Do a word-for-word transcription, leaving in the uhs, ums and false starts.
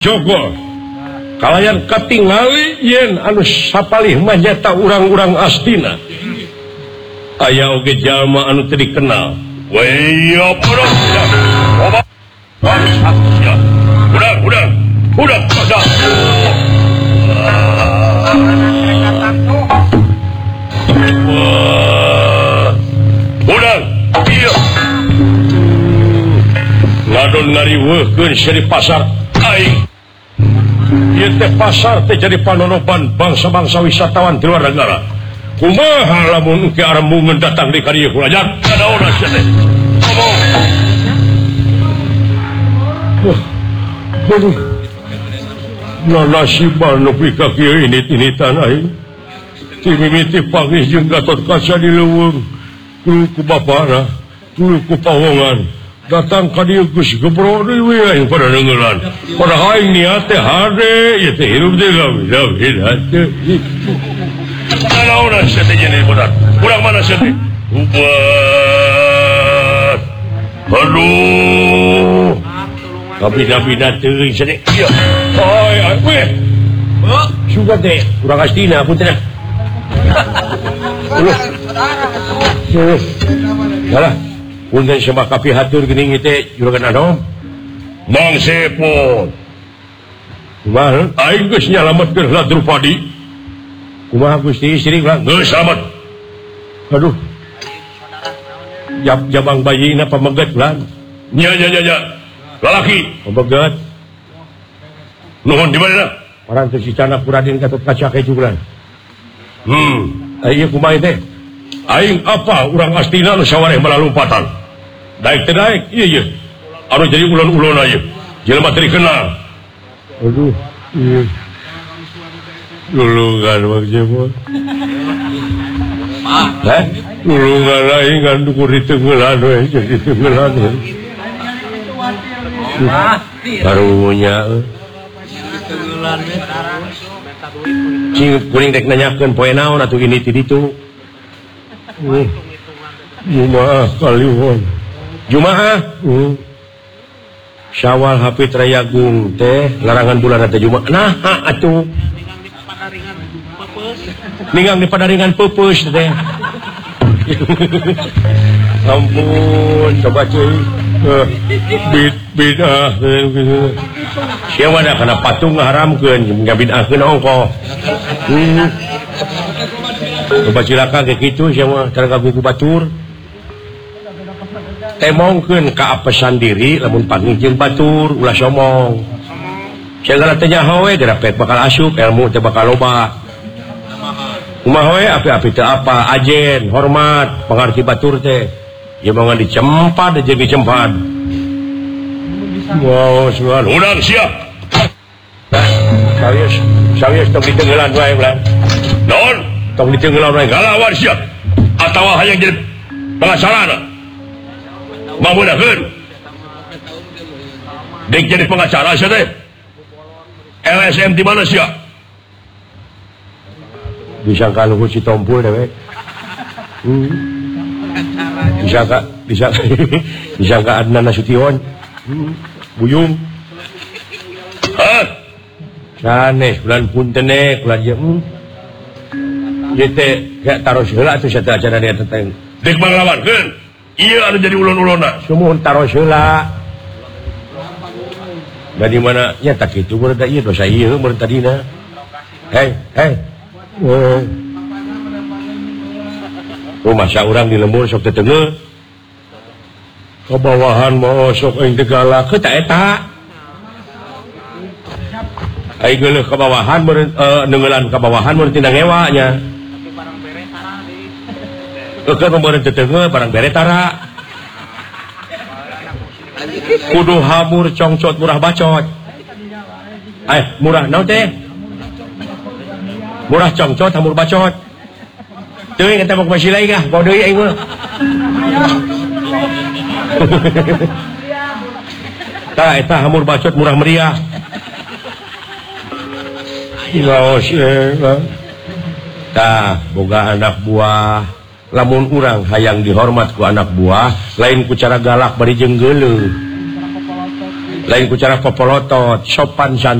Jogo kalian katingali yen anu sapalih manyata urang-urang Astina aya oge jalma anu teu dikenal weya budak budak budak budak budak budak budak iya ngadon ngariweuhkeun seri pasar aing ieu teh pasar teh jadi panonoban bangsa-bangsa wisatawan di luar negara. Kumaha lamun engke arembungeun datang di ka dieu kulajar kadaona sia teh. Ngomong. Aduh. Na nasiban nepi ka kieu init-initan aing. Ti mimiti pangih jeung Gatot Kaca di leuweung. Tuluy ku bapana, tuluy ku pawongan. Datang ka dieu geus gebro deui aing pada neungelan. Pada aing niat teh hade, ieu teh hirup teh gawin hate. Kalauna sia teh jadi budak. Urang mana sia teh? Ubat. Aduh. Kabina-bina teuing sia teh. Iya. Oi, oi, we. Suga teh urang Astina punten. Ulah. Ulah. Salah. Punten sama kapi hatur geuning teh juragan anom. Mang Sepon. Kumaha? Aing geus nyalametkeun heula Drupadi. Kumaha Gusti istri ulah geus salamet. Aduh. Jab jabang bayina pameget lan. Nya nya nya nya. Lalaki pameget. Nuhun di mana? Orang teu sicana Raden Gatot Kaca ke jugulan. Hmm, ieu kumaha teh? Aing apa urang Astina nu sawareh malalumpatan. Daik teh daik, iya iya. Anu jadi ulon-ulon aja. Jelema teu dikenal. Aduh, iya. Lulungan Bang Jepon. Hah? Lulungan aing kan dukur di tenggelan we, jadi tenggelan we. Barunya. Tenggelan we tarang. Cing kuring dek nanyakeun poe naon atuh ini ti ditu. Jumaah kaliwon. Jumaah hmm. Syawal Hafid Rayagung teh larangan bulan teh Jumaah nah atuh ninggang di padaringan peupeus teh ampun coba cuy uh, bid bidah sia wadah kana patung ngaharamkeun ngabidahkeun ongko hmm. Coba cilaka kayak gitu sia mah terganggu ku batur temongkeun ka apesan diri lamun panggih jeung batur ulah somong segala teh nyaho we gerapet bakal asup ilmu teh bakal loba kumaha we api-api teh apa ajen hormat pangarti batur teh ieu mah dicempat jeung dicempat wow sugan udang siap sawius sawius tong ditenggelan wae ulah naon tong ditenggelan wae ngalawan siap atawa hayang jadi pengacarana mamudahkeun dek jadi pengacara sia teh L S M di mana sia disangka luhur si tompul dewe hmm. disangka disangka disangka Adnan Nasution hmm. Buyung hah saneh bulan punten nek ulah ieu hmm. ieu teh gak taros heula atuh satea acara dia teh dek manglawankeun iya anu jadi ulun-uluna sumuhun taros heula dari mana nya tak kitu mun da ieu dosa ieu mun tadina hei hei oh rumah saurang di lembur sok teu teungeuh kabawahan mah sok aing teh galak ke ta eta aing geuleuh kabawahan meureun neungelan kabawahan meureun tina ngewa nya Eukeuh pembeureun teu teungeuh barang bere tara. Kudu hamur congcot murah bacot. Eh, murah naon teh? Murah congcot hamur bacot. Teuing eta mah kumaha silai kah? Bawa deui aing mah. Tah eta hamur bacot murah meriah. Laos eh. Tah boga anak buah. Lamun urang hayang dihormat ku anak buah lain ku cara galak bari jeung geuleuh lain ku cara popolotot sopan santun